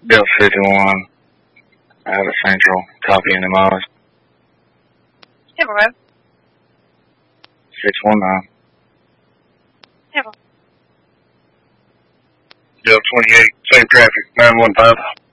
Bill 51, out of Central, copying the mileage. Table Road. 619. Table. Bill 28, same traffic, 915.